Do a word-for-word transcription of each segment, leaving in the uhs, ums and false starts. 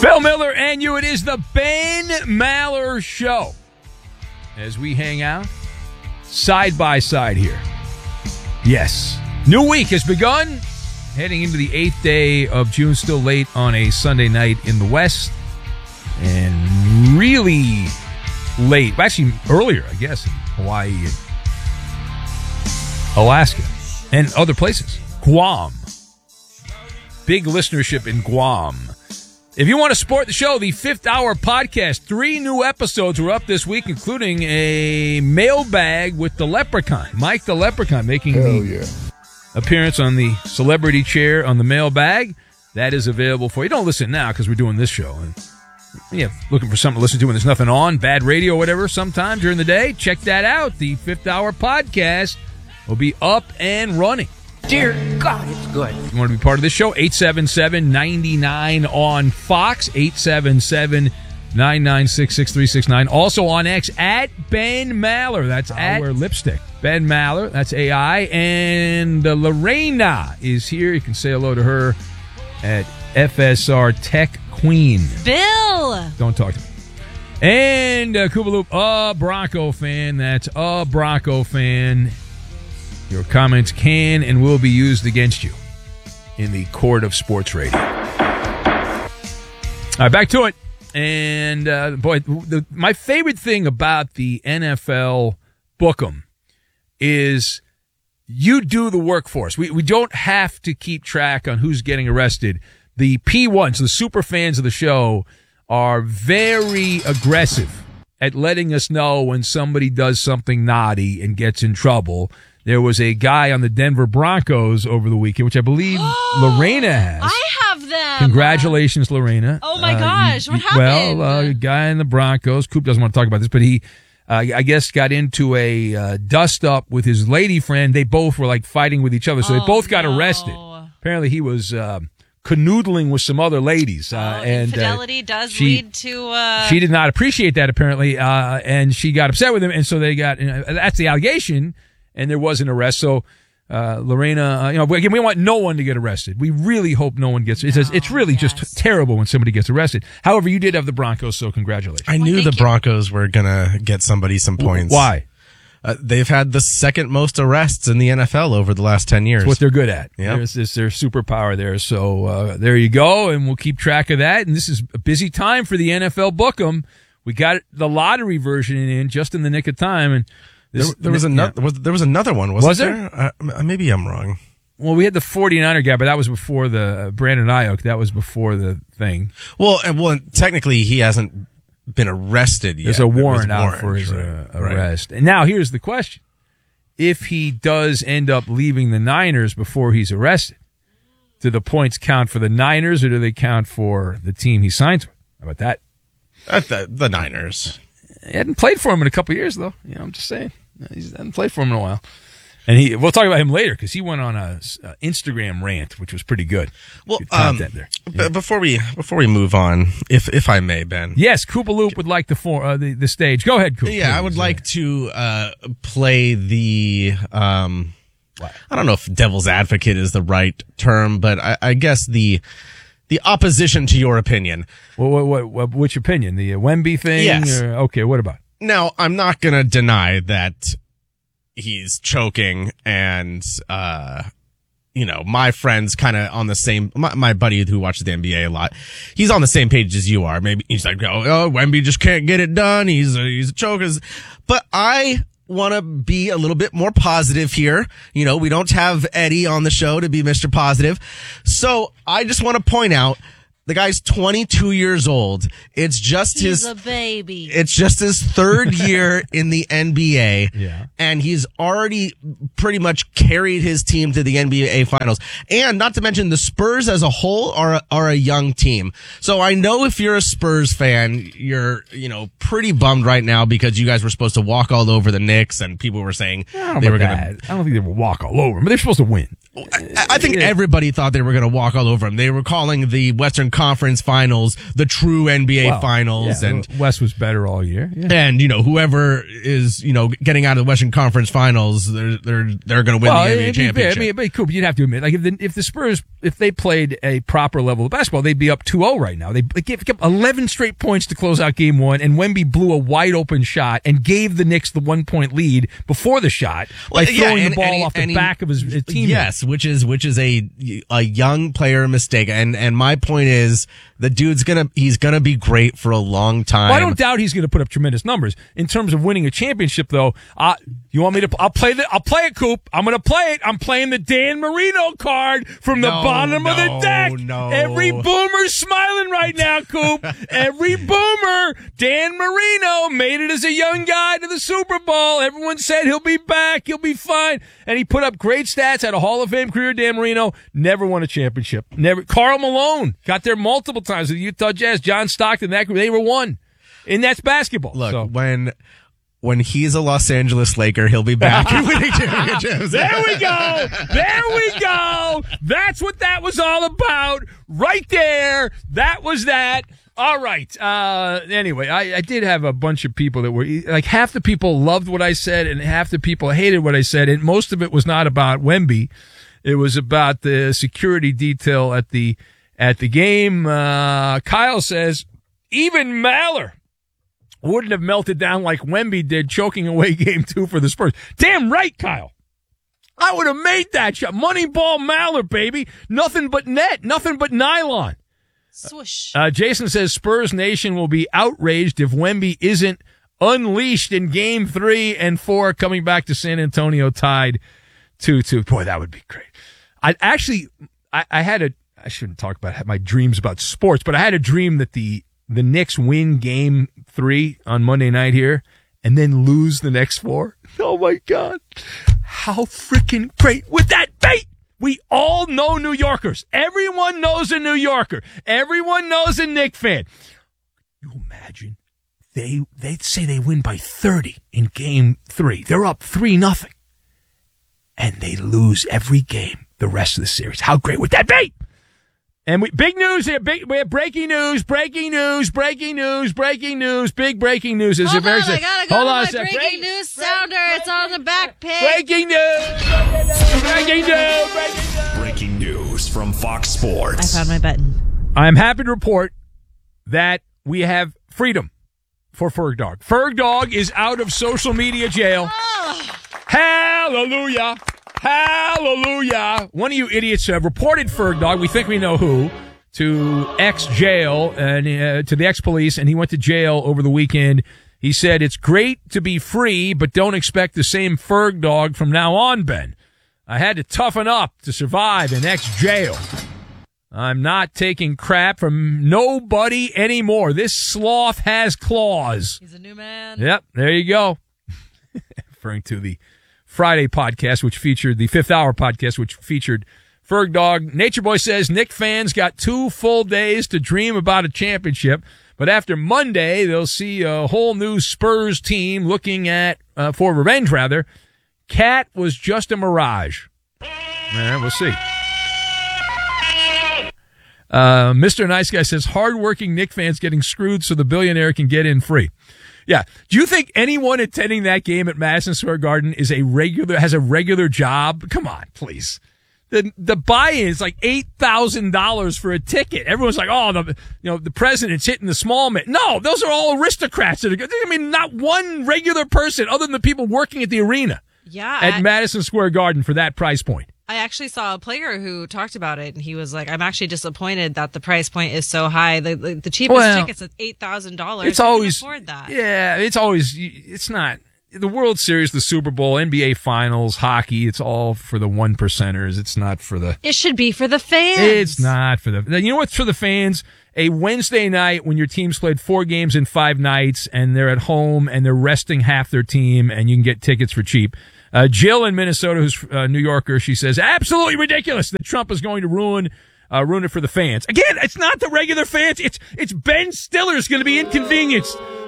Phil Miller and you. It is the Ben Maller Show. As we hang out side by side here. Yes. New week has begun. Heading into the eighth day of June. Still late on a Sunday night in the West. And really late. Actually, earlier, I guess, in Hawaii and Alaska and other places. Guam. Big listenership in Guam. If you want to support the show, the Fifth Hour Podcast, three new episodes were up this week, including a mailbag with the Leprechaun. Mike the Leprechaun making Hell the yeah. appearance on the celebrity chair on the mailbag. That is available for you. Don't listen now because we're doing this show. And yeah, looking for something to listen to when there's nothing on, bad radio or whatever, sometime during the day. Check that out. The Fifth Hour Podcast will be up and running. Dear God, it's good. If you want to be part of this show, eight seven seven, nine nine on Fox, eight seven seven, nine nine six, six three six nine. Also on X, at Ben Maller. That's I'll at wear lipstick. Ben Maller, that's A I. And uh, Lorena is here. You can say hello to her at F S R Tech Queen. Bill! Don't talk to me. And uh, Koopaloop, a Bronco fan. That's a Bronco fan. Your comments can and will be used against you in the court of sports radio. All right, back to it. And, uh, boy, the, my favorite thing about the N F L Book'em is you do the work for us. We, we don't have to keep track on who's getting arrested. The P ones, the super fans of the show, are very aggressive at letting us know when somebody does something naughty and gets in trouble. There was a guy on the Denver Broncos over the weekend, which I believe Lorena has. I have them. Congratulations, Lorena. Oh, my uh, gosh. You, what you, happened? Well, a uh, guy in the Broncos. Coop doesn't want to talk about this, but he, uh, I guess, got into a uh, dust-up with his lady friend. They both were, like, fighting with each other, so oh, they both got no. arrested. Apparently, he was uh, canoodling with some other ladies. Uh, oh, and infidelity uh, does she, lead to... Uh... She did not appreciate that, apparently, uh, and she got upset with him, and so they got... You know, that's the allegation. And there was an arrest. So, uh, Lorena, uh, you know, again, we want no one to get arrested. We really hope no one gets. It's, no, it's really yes. just terrible when somebody gets arrested. However, you did have the Broncos, so congratulations. I well, knew the you. Broncos were going to get somebody some points. Why? Uh, they've had the second most arrests in the N F L over the last ten years. It's what they're good at. Yep. There's, there's their superpower there. So, uh, there you go. And we'll keep track of that. And this is a busy time for the N F L Book'em. We got the lottery version in just in the nick of time. And There, there was another. Yeah. Was, there was another one. Wasn't Was there? there? Uh, maybe I'm wrong. Well, we had the forty-niner guy, but that was before the uh, Brandon Ayuk. That was before the thing. Well, and, well, technically he hasn't been arrested yet. There's a warrant There out was for his right, uh, right. arrest. And now here's the question: if he does end up leaving the Niners before he's arrested, do the points count for the Niners or do they count for the team he signs with? How about that? Uh, the, the Niners. He hadn't played for him in a couple of years, though. You know, I'm just saying. He hasn't played for him in a while. And he, we'll talk about him later because he went on a, a Instagram rant, which was pretty good. Well, good um, content there. b- Yeah. before we before we move on, if if I may, Ben. Yes, Koopaloop would like the, for, uh, the the stage. Go ahead, Koop. Yeah, I please. would like to uh, play the. Um, I don't know if devil's advocate is the right term, but I, I guess the the opposition to your opinion. Well, what, what, what, which opinion? The uh, Wemby thing? Yes. Or, okay, what about? Now, I'm not going to deny that he's choking and, uh, you know, my friend's kind of on the same, my, my buddy who watches the N B A a lot, he's on the same page as you are. Maybe he's like, oh, oh Wemby just can't get it done. He's a, he's a choker. But I want to be a little bit more positive here. You know, we don't have Eddie on the show to be Mister Positive. So I just want to point out the guy's twenty-two years old. It's just He's his a baby. It's just his third year in the N B A. Yeah. And he's already pretty much carried his team to the N B A finals. And not to mention the Spurs as a whole are, are a young team. So I know if you're a Spurs fan, you're, you know, pretty bummed right now because you guys were supposed to walk all over the Knicks and people were saying I don't they know were about going that. I don't think they will walk all over them, but they're supposed to win. I, I think everybody thought they were going to walk all over him. They were calling the Western Conference Finals the true N B A Well, Finals, yeah, and West was better all year. Yeah. and you know whoever is you know getting out of the Western Conference Finals, they're they're they're going to win Well, the N B A it'd be fair. championship. I mean, but Coop, you'd have to admit, like if the, if the Spurs, if they played a proper level of basketball, they'd be up two oh right now. They, they gave up eleven straight points to close out game one, and Wemby blew a wide open shot and gave the Knicks the one point lead before the shot by Well, yeah, throwing and- the ball and he- off the and he- back of his, his teammate. Yes, which is which is a a young player mistake, and and my point is the dude's gonna he's gonna be great for a long time. Well, I don't doubt he's going to put up tremendous numbers in terms of winning a championship, though. Uh, you want me to? I'll play the. I'll play it, Coop. I'm going to play it. I'm playing the Dan Marino card from the No, bottom of the no, deck. no. Every boomer's smiling right now, Coop. Every boomer. Dan Marino made it as a young guy to the Super Bowl. Everyone said he'll be back. He'll be fine, and he put up great stats. Had a Hall of Fame career. Dan Marino never won a championship. Never. Karl Malone got there multiple times with the Utah Jazz. John Stockton, that group, they were one. And that's basketball. Look, so. when when he's a Los Angeles Laker, he'll be back and winning championships. There we go. There we go. That's what that was all about. Right there. That was that. All right. Uh, anyway, I, I did have a bunch of people that were like half the people loved what I said and half the people hated what I said. And most of it was not about Wemby. It was about the security detail at the at the game. Uh, Kyle says even Maller wouldn't have melted down like Wemby did, choking away game two for the Spurs. Damn right, Kyle. I would have made that shot. Moneyball Maller, baby. Nothing but net. Nothing but nylon. Swoosh. Uh, Jason says Spurs Nation will be outraged if Wemby isn't unleashed in game three and four, coming back to San Antonio tied two two. Boy, that would be great. I actually, I, I had a, I shouldn't talk about my dreams about sports, but I had a dream that the, the Knicks win game three on Monday night here and then lose the next four. Oh my God. How freaking great would that be? We all know New Yorkers. Everyone knows a New Yorker. Everyone knows a Knicks fan. You imagine they, they'd say they win by thirty in game three. They're up three nothing. And they lose every game the rest of the series. How great would that be? And we big news here. Big we have breaking news. Breaking news. Breaking news. Breaking news. Big breaking news. Is Hold very on, I gotta go Hold to on my a sec. breaking Break- news sounder. It's on the back page. Breaking news. Breaking news. Breaking news. Breaking news from Fox I Sports. found my button. I'm happy to report that we have freedom for Ferg Dog. Ferg Dog is out of social media jail. Oh. Hallelujah. Hallelujah. One of you idiots uh, reported Ferg Dog, we think we know who, to ex-jail and uh, to the ex-police, and he went to jail over the weekend. He said, it's great to be free, but don't expect the same Ferg Dog from now on, Ben. I had to toughen up to survive in ex-jail. I'm not taking crap from nobody anymore. This sloth has claws. He's a new man. Yep, there you go. Referring to the Friday podcast, which featured the Fifth Hour podcast, which featured Ferg Dog. Nature Boy says Knick fans got two full days to dream about a championship, but after Monday, they'll see a whole new Spurs team looking at, uh, for revenge rather. Cat was just a mirage. Yeah, we'll see. Uh, Mister Nice Guy says hardworking Knick fans getting screwed so the billionaire can get in free. Yeah. Do you think anyone attending that game at Madison Square Garden is a regular, has a regular job? Come on, please. The, the buy-in is like eight thousand dollars for a ticket. Everyone's like, oh, the, you know, the president's hitting the small man. No, those are all aristocrats. That are, I mean, not one regular person other than the people working at the arena Yeah. at I, Madison Square Garden for that price point. I actually saw a player who talked about it, and he was like, I'm actually disappointed that the price point is so high. The, the, the cheapest Well, tickets at eight thousand dollars. It's always, afford that. yeah, it's always, it's not. The World Series, the Super Bowl, N B A Finals, hockey, it's all for the one percenters. It's not for the... It should be for the fans. It's not for the... You know what's for the fans? A Wednesday night when your team's played four games in five nights and they're at home and they're resting half their team and you can get tickets for cheap. Uh, Jill in Minnesota, who's a New Yorker, she says, absolutely ridiculous that Trump is going to ruin... Uh, ruin it for the fans. Again, it's not the regular fans. It's it's Ben Stiller's going to be inconvenienced.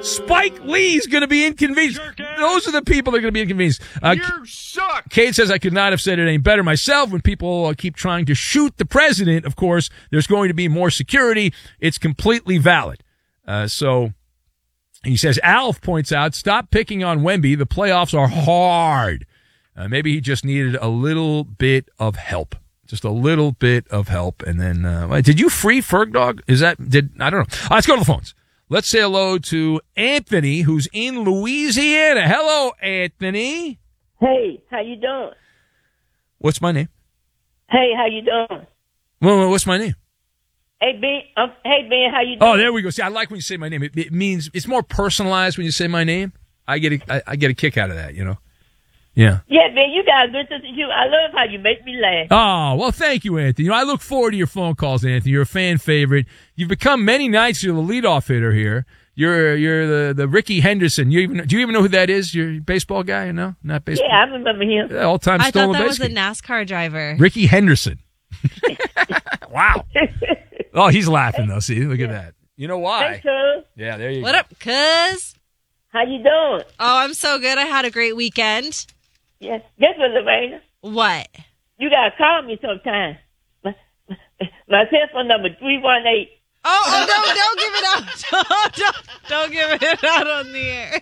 Spike Lee's going to be inconvenienced. Those are the people that are going to be inconvenienced. Uh, You suck. Kate says, I could not have said it any better myself. When people uh, keep trying to shoot the president, of course, there's going to be more security. It's completely valid. Uh, so he says, Alf points out, stop picking on Wemby. The playoffs are hard. Uh, maybe he just needed a little bit of help. Just a little bit of help. And then, uh, did you free Ferg Dog? Is that, did, I don't know. All right, let's go to the phones. Let's say hello to Anthony, who's in Louisiana. Hello, Anthony. Hey, how you doing? What's my name? Hey, how you doing? Well, what's my name? Hey, Ben. Um, hey, Ben, how you doing? Oh, there we go. See, I like when you say my name. It, it means it's more personalized when you say my name. I get a, I, I get a kick out of that, you know? Yeah. Yeah, Ben, you got a good sense of humor. I love how you make me laugh. Oh, well, thank you, Anthony. You know, I look forward to your phone calls, Anthony. You're a fan favorite. You've become many nights you're the leadoff hitter here. You're you're the, the Ricky Henderson. You even do you even know who that is? You're a baseball guy, no? Not baseball. Yeah, I remember him. Yeah, all-time I stolen thought that base was a kid. NASCAR driver. Ricky Henderson. Wow. Oh, he's laughing though. See, look at that. You know why? Hey, cuz. Yeah, there you What go. up, cuz? How you doing? Oh, I'm so good. I had a great weekend. Yeah. Guess what, Lorena? What? You got to call me sometime. My, my, my cell phone number three one eight. Oh, oh, no, don't give it out. Don't, don't, don't give it out on the air.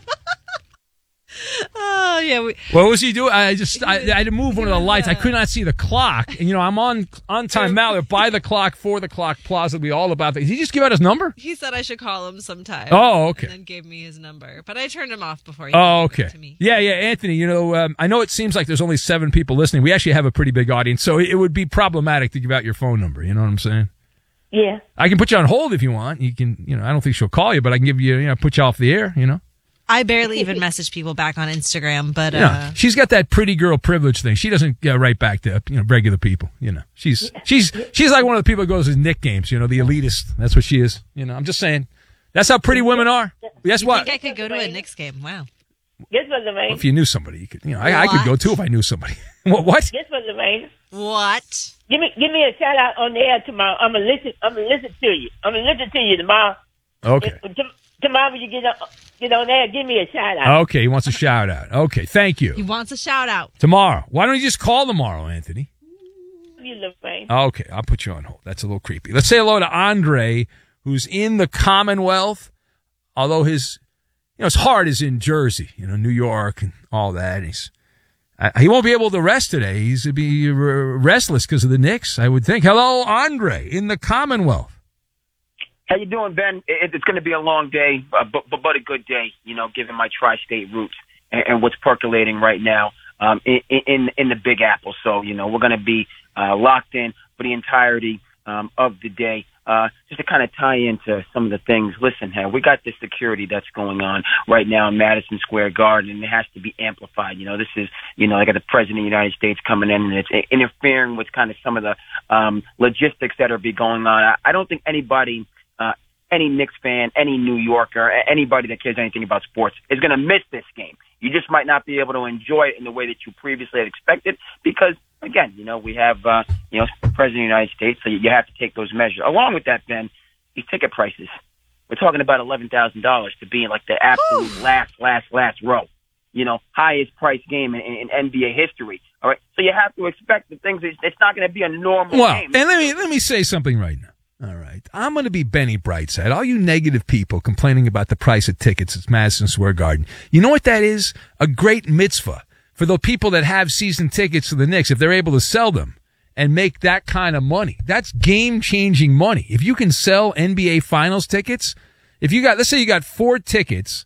Oh, yeah. We, What was he doing? I just I, I had to move one of the lights. I could not see the clock. And, you know, I'm on on time Mallet, by the clock, for the clock, plausibly all about that. Did he just give out his number? he said I should call him sometime. Oh, okay. And then gave me his number. But I turned him off before he Oh, gave it okay. to me. Yeah, yeah, Anthony, you know, um, I know it seems like there's only seven people listening. We actually have a pretty big audience, so it, it would be problematic to give out your phone number. You know what I'm saying? Yeah. I can put you on hold if you want. You can, you know, I don't think she'll call you, but I can give you, you know, put you off the air, you know? I barely even message people back on Instagram, but uh, Yeah, she's got that pretty girl privilege thing. She doesn't uh, write back to, you know, regular people. You know, she's she's she's like one of the people that goes to Knick games. You know, the elitist. That's what she is. You know, I'm just saying. That's how pretty women are. Guess you what? think I could go to a Knicks game? Wow. Guess what, Lorraine? If you knew somebody, you could. You know, I, I could go What? too if I knew somebody. what? What? Guess what, Lorraine? What? Give me give me a shout out on the air tomorrow. I'm gonna listen. I'm gonna listen to you. I'm gonna listen to you tomorrow. Okay. If- tom- tomorrow when you get on, get on there, give me a shout out. Okay. He wants a shout out. Okay. Thank He you. wants a shout out. Tomorrow. Why don't you just call tomorrow, Anthony? You, Lorraine. Okay, I'll put you on hold. That's a little creepy. Let's say hello to Andre, who's in the Commonwealth, although his, you know, his heart is in Jersey, you know, New York and all that. He's, uh, he won't be able to rest today. He's to be uh, restless because of the Knicks, I would think. Hello, Andre, in the Commonwealth. How you doing, Ben? It, it's going to be a long day, uh, but, but but a good day, you know, given my tri-state roots and, and what's percolating right now um, in, in in the Big Apple. So, you know, we're going to be uh, locked in for the entirety um, of the day. Uh, just to kind of tie into some of the things. Listen, hey, we got this security that's going on right now in Madison Square Garden, and it has to be amplified. You know, this is, you know, I got the President of the United States coming in, and it's interfering with kind of some of the um, logistics that are be going on. I, I don't think anybody, uh, any Knicks fan, any New Yorker, anybody that cares anything about sports is going to miss this game. You just might not be able to enjoy it in the way that you previously had expected because, again, you know, we have, uh, you know, the President of the United States, so you have to take those measures. Along with that, Ben, these ticket prices, we're talking about eleven thousand dollars to be in, like, the absolute last, last, last row. You know, highest price game in, in N B A history. All right? So you have to expect that things, it's not going to be a normal Well, game. and let me let me say something right now. All right. I'm going to be Benny Brightside. All you negative people complaining about the price of tickets at Madison Square Garden. You know what that is? A great mitzvah for the people that have season tickets to the Knicks, if they're able to sell them and make that kind of money. That's game-changing money. If you can sell N B A Finals tickets, if you got, let's say you got four tickets,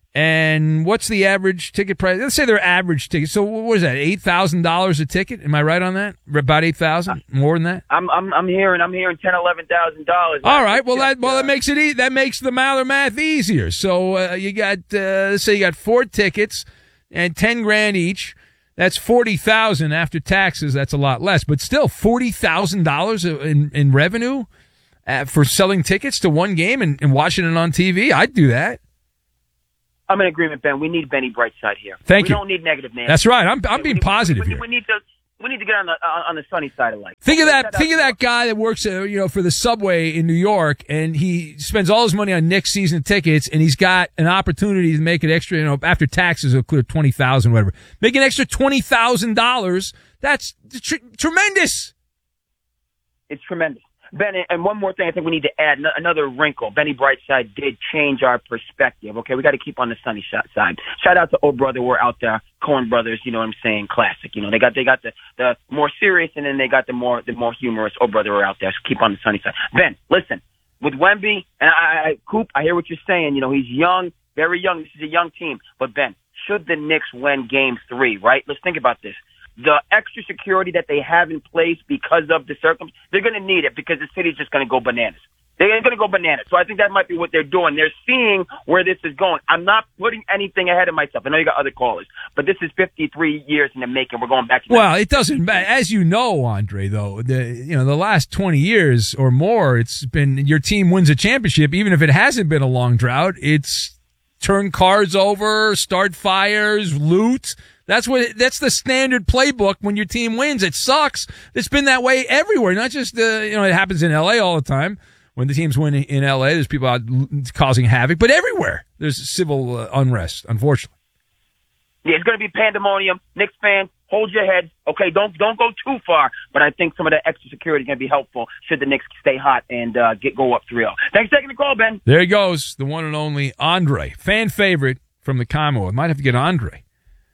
and what's the average ticket price? Let's say they're average tickets. So what is that, eight thousand dollars a ticket? Am I right on that? About eight thousand dollars? More than that? I'm I'm I'm hearing I'm hearing ten, eleven thousand dollars. All right. Well, that well that makes it e- that makes the Maller math easier. So uh, you got uh, let's say you got four tickets and ten grand each. That's forty thousand after taxes. That's a lot less, but still forty thousand dollars in in revenue uh, for selling tickets to one game and, and watching it on T V. I'd do that. I'm in agreement, Ben. We need Benny Brightside here. Thank we you. We don't need negative Nancy. That's right. I'm I'm being we, positive we, here. We need to we need to get on the on, on the sunny side of life. Think of that. Think of that guy that works, uh, you know, for the subway in New York, and he spends all his money on Knicks season tickets, and he's got an opportunity to make an extra, you know, after taxes, it'll clear twenty thousand, whatever. Make an extra twenty thousand dollars. That's tr- tremendous. It's tremendous. Ben, and one more thing I think we need to add, another wrinkle. Benny Brightside did change our perspective. Okay, we got to keep on the sunny side. Shout out to Oh Brother, we're out there. Coen Brothers, you know what I'm saying? Classic. You know, they got they got the, the more serious, and then they got the more the more humorous Oh Brother, we're out there. So keep on the sunny side. Ben, listen, with Wemby, and I, I Coop, I hear what you're saying. You know, he's young, very young. This is a young team. But Ben, should the Knicks win Game Three, right? Let's think about this. The extra security that they have in place because of the circumstances, they're going to need it because the city's just going to go bananas. They're going to go bananas. So I think that might be what they're doing. They're seeing where this is going. I'm not putting anything ahead of myself. I know you got other callers, but this is fifty-three years in the making. We're going back to Well, it doesn't matter. As you know, Andre, though, the you know the last twenty years or more, it's been your team wins a championship, even if it hasn't been a long drought. It's turn cards over, start fires, loot. That's what. That's the standard playbook when your team wins. It sucks. It's been that way everywhere. Not just uh, you know it happens in L A all the time. When the teams win in L A, there's people out causing havoc, but everywhere there's civil uh, unrest. Unfortunately, yeah, it's going to be pandemonium. Knicks fans, hold your head. Okay, don't don't go too far. But I think some of that extra security is going to be helpful should the Knicks stay hot and uh, get go up three oh. Thanks for taking the call, Ben. There he goes, the one and only Andre, fan favorite from the Commonwealth. Might have to get Andre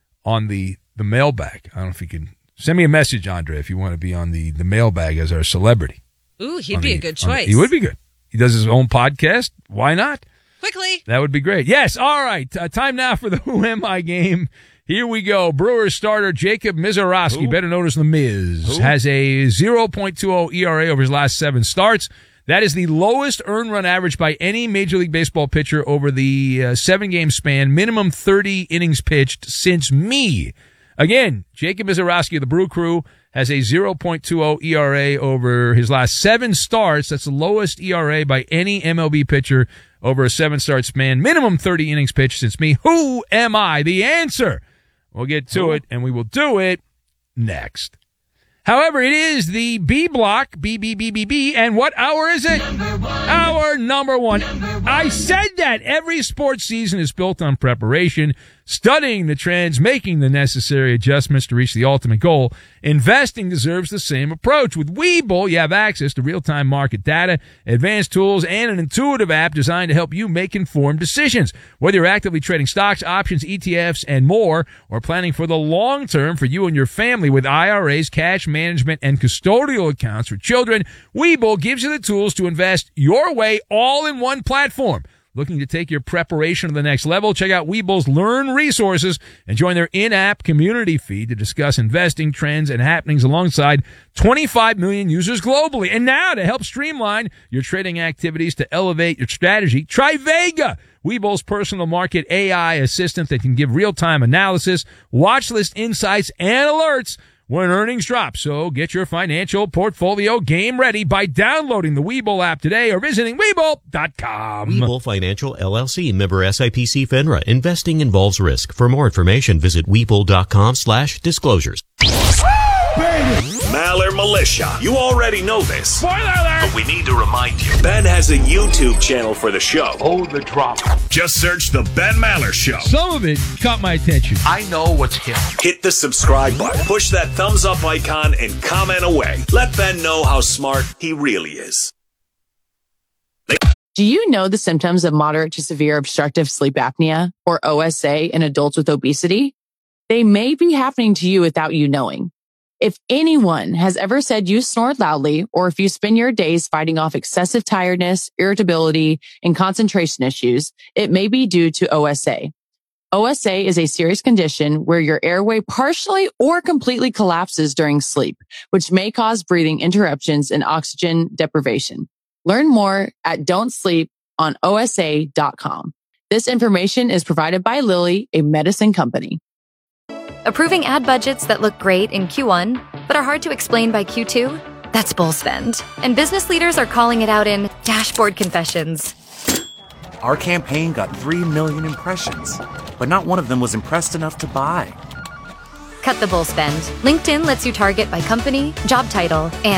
on the, the mailbag. I don't know if you can send me a message, Andre, if you want to be on the, the mailbag as our celebrity. Ooh, he'd be the, a good the, choice. he would be good. He does his own podcast. Why not? Quickly. That would be great. Yes. All right. Uh, time now for the Who Am I game. Here we go. Brewers starter Jacob Misiorowski, better known as The Miz, Who? has a oh point two oh E R A over his last seven starts. That is the lowest earned run average by any Major League Baseball pitcher over the uh, seven-game span, minimum thirty innings pitched since me. Again, Jacob Misiorowski of the Brew Crew has a oh point two oh E R A over his last seven starts. That's the lowest E R A by any M L B pitcher over a seven-start span, minimum thirty innings pitched since me. Who am I? The answer. We'll get to it, and we will do it next. However, it is the B block, B, B, B, B, B, and what hour is it? Hour number one. I said that every sports season is built on preparation, studying the trends, making the necessary adjustments to reach the ultimate goal. Investing deserves the same approach. With Webull, you have access to real-time market data, advanced tools, and an intuitive app designed to help you make informed decisions. Whether you're actively trading stocks, options, E T Fs, and more, or planning for the long term for you and your family with I R As, cash management, and custodial accounts for children, Webull gives you the tools to invest your way all in one platform. Looking to take your preparation to the next level? Check out Webull's Learn resources and join their in-app community feed to discuss investing trends and happenings alongside twenty-five million users globally. And now to help streamline your trading activities to elevate your strategy, try Vega, Webull's personal market A I assistant that can give real-time analysis, watch list insights, and alerts when earnings drop. So get your financial portfolio game ready by downloading the Webull app today or visiting Webull dot com. Webull Financial L L C, member S I P C FINRA. Investing involves risk. For more information, visit Webull dot com slash disclosures. Maller Militia. You already know this. Spoiler alert! But we need to remind you. Ben has a YouTube channel for the show. Oh, the drop. Just search The Ben Maller Show. Some of it caught my attention. I know what's hip. Hit the subscribe button. Push that thumbs up icon and comment away. Let Ben know how smart he really is. Do you know the symptoms of moderate to severe obstructive sleep apnea, or O S A, in adults with obesity? They may be happening to you without you knowing. If anyone has ever said you snore loudly, or if you spend your days fighting off excessive tiredness, irritability, and concentration issues, it may be due to O S A. O S A is a serious condition where your airway partially or completely collapses during sleep, which may cause breathing interruptions and oxygen deprivation. Learn more at don't sleep on O S A dot com. This information is provided by Lilly, a medicine company. Approving ad budgets that look great in Q one, but are hard to explain by Q two? That's bull spend. And business leaders are calling it out in dashboard confessions. Our campaign got three million impressions, but not one of them was impressed enough to buy. Cut the bull spend. LinkedIn lets you target by company, job title, and